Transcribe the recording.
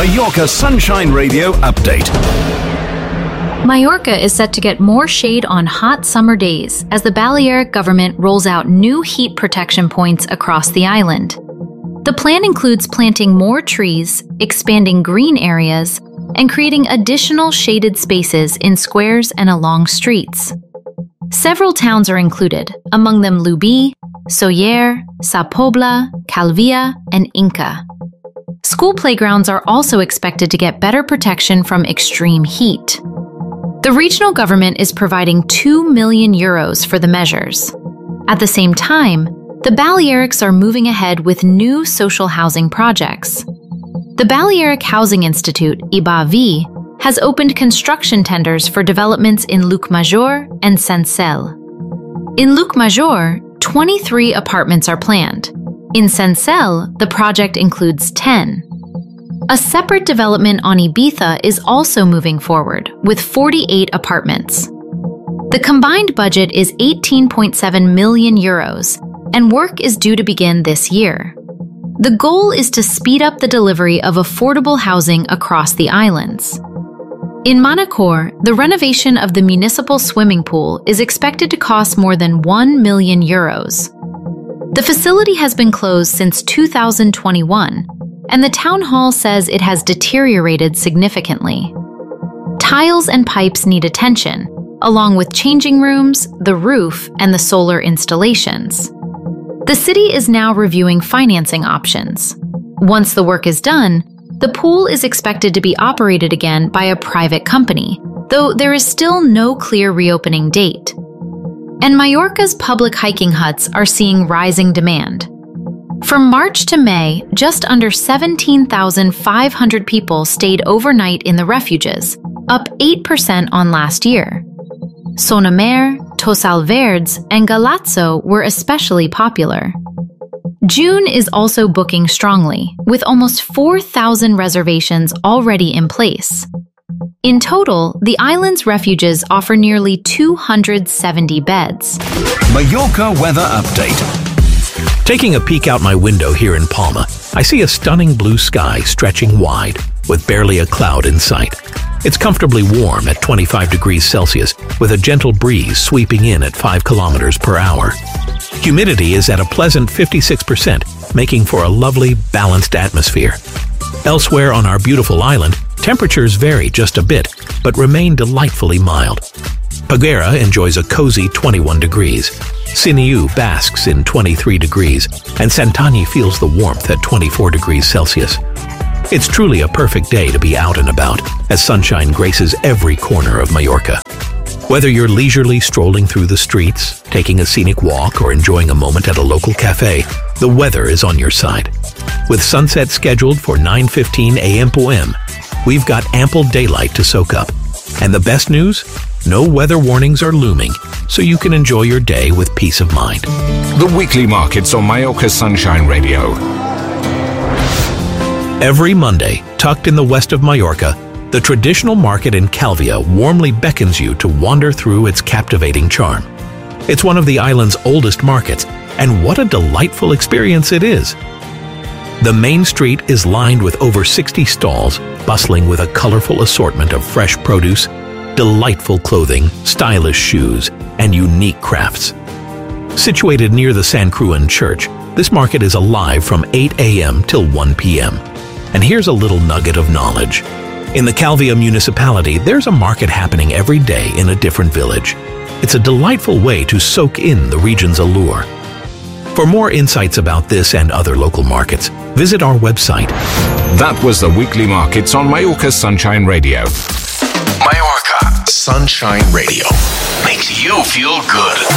Mallorca Sunshine Radio update. Mallorca is set to get more shade on hot summer days as the Balearic government rolls out new heat protection points across the island. The plan includes planting more trees, expanding green areas, and creating additional shaded spaces in squares and along streets. Several towns are included, among them Lubi, Sóller, Sa Pobla, Calvia, and Inca. School playgrounds are also expected to get better protection from extreme heat. The regional government is providing €2 million for the measures. At the same time, the Balearics are moving ahead with new social housing projects. The Balearic Housing Institute, IBAV, has opened construction tenders for developments in Llucmajor and Centcelle. In Llucmajor, 23 apartments are planned. In Centcelle, the project includes 10. A separate development on Ibiza is also moving forward, with 48 apartments. The combined budget is €18.7 million, and work is due to begin this year. The goal is to speed up the delivery of affordable housing across the islands. In Manacor, the renovation of the municipal swimming pool is expected to cost more than €1 million. The facility has been closed since 2021, and the town hall says it has deteriorated significantly. Tiles and pipes need attention, along with changing rooms, the roof, and the solar installations. The city is now reviewing financing options. Once the work is done, the pool is expected to be operated again by a private company, though there is still no clear reopening date. And Mallorca's public hiking huts are seeing rising demand. From March to May, just under 17,500 people stayed overnight in the refuges, up 8% on last year. Sonamer, Tossal Verdes, and Galazzo were especially popular. June is also booking strongly, with almost 4,000 reservations already in place. In total, the island's refuges offer nearly 270 beds. Mallorca weather update. Taking a peek out my window here in Palma, I see a stunning blue sky stretching wide, with barely a cloud in sight. It's comfortably warm at 25 degrees Celsius, with a gentle breeze sweeping in at 5 kilometers per hour. Humidity is at a pleasant 56%, making for a lovely, balanced atmosphere. Elsewhere on our beautiful island, temperatures vary just a bit, but remain delightfully mild. Peguera enjoys a cozy 21 degrees. Siniu basks in 23 degrees, and Santani feels the warmth at 24 degrees Celsius. It's truly a perfect day to be out and about, as sunshine graces every corner of Mallorca. Whether you're leisurely strolling through the streets, taking a scenic walk, or enjoying a moment at a local cafe, the weather is on your side. With sunset scheduled for 9:15 a.m. p.m., we've got ample daylight to soak up. And the best news? No weather warnings are looming, so you can enjoy your day with peace of mind. The weekly markets on Mallorca Sunshine Radio. Every Monday, tucked in the west of Mallorca, the traditional market in Calvia warmly beckons you to wander through its captivating charm. It's one of the island's oldest markets, and what a delightful experience it is. The main street is lined with over 60 stalls, bustling with a colorful assortment of fresh produce, delightful clothing, stylish shoes, and unique crafts. Situated near the San Cruan Church, this market is alive from 8 a.m. till 1 p.m. And here's a little nugget of knowledge. In the Calvia municipality, there's a market happening every day in a different village. It's a delightful way to soak in the region's allure. For more insights about this and other local markets, visit our website. That was the weekly markets on Mallorca Sunshine Radio. Mallorca Sunshine Radio makes you feel good.